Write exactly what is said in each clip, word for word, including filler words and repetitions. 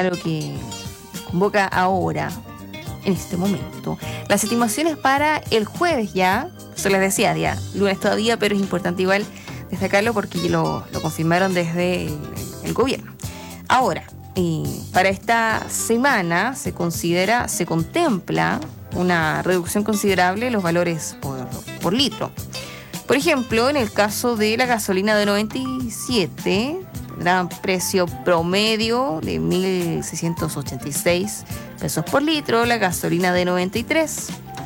a lo que convoca ahora, en este momento, las estimaciones para el jueves ya, eso les decía, ya lunes todavía, pero es importante igual destacarlo porque lo, lo confirmaron desde el, el gobierno. Ahora, eh, para esta semana se considera, se contempla una reducción considerable de los valores por, por litro. Por ejemplo, en el caso de la gasolina de noventa y siete, tendrá un precio promedio de mil seiscientos ochenta y seis pesos por litro. La gasolina de noventa y tres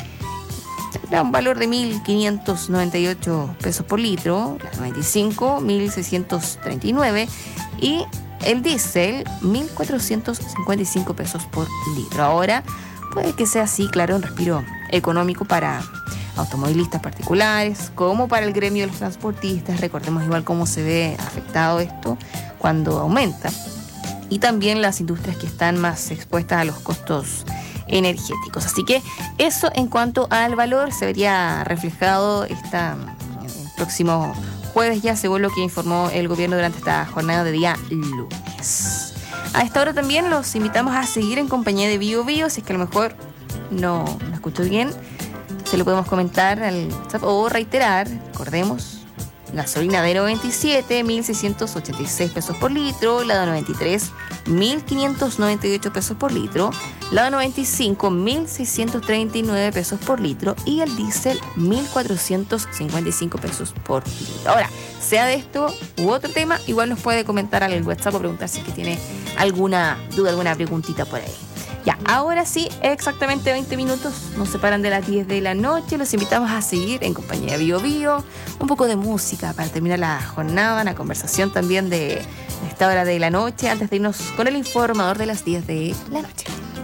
tendrá un valor de mil quinientos noventa y ocho pesos por litro. La noventa y cinco, mil seiscientos treinta y nueve. Y el diésel, mil cuatrocientos cincuenta y cinco pesos por litro. Ahora, puede que sea así, claro, un respiro económico para automovilistas particulares, como para el gremio de los transportistas. Recordemos igual cómo se ve afectado esto cuando aumenta. Y también las industrias que están más expuestas a los costos energéticos. Así que eso en cuanto al valor se vería reflejado esta, el próximo jueves ya, según lo que informó el gobierno durante esta jornada de día lunes. A esta hora también los invitamos a seguir en compañía de Bio Bio, si es que a lo mejor no me escucho bien. Se lo podemos comentar al WhatsApp o reiterar. Recordemos, gasolina de noventa y siete, mil seiscientos ochenta y seis pesos por litro. La de noventa y tres, mil quinientos noventa y ocho pesos por litro. La de noventa y cinco, mil seiscientos treinta y nueve pesos por litro. Y el diésel, mil cuatrocientos cincuenta y cinco pesos por litro. Ahora, sea de esto u otro tema, igual nos puede comentar al WhatsApp o preguntar si es que tiene alguna duda, alguna preguntita por ahí. Ya, ahora sí, exactamente veinte minutos nos separan de las diez de la noche. Los invitamos a seguir en compañía de Bio Bio. Un poco de música para terminar la jornada, una conversación también de esta hora de la noche, antes de irnos con el informador de las diez de la noche.